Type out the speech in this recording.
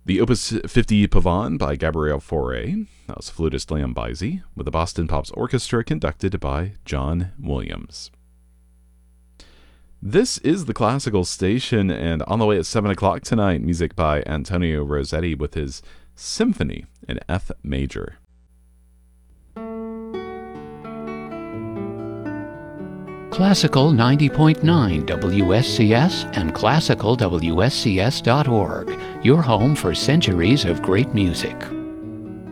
The Opus 50 Pavane by Gabriel Fauré, that was flutist Leon Bizey, with the Boston Pops Orchestra conducted by John Williams. This is the Classical Station, and on the way at 7 o'clock tonight, music by Antonio Rossetti with his Symphony in F Major. Classical 90.9 WSCS and classicalwscs.org, your home for centuries of great music.